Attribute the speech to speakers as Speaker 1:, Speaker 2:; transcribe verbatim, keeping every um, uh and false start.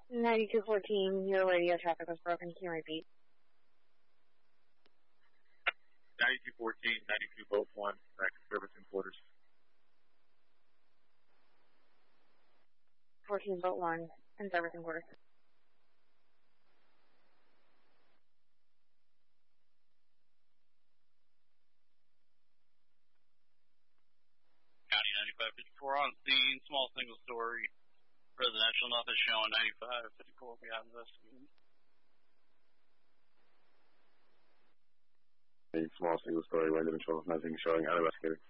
Speaker 1: ninety-two fourteen, your radio traffic was broken. Can you repeat?
Speaker 2: ninety-two fourteen, ninety-two Boat one, back to servicing quarters.
Speaker 1: fourteen Boat one, in servicing quarters.
Speaker 3: County ninety-five fifty-four on scene, small single story, residential, nothing showing, ninety-five fifty-four, we have investigating.
Speaker 2: A small single story, residential, nothing showing, uninvestigated.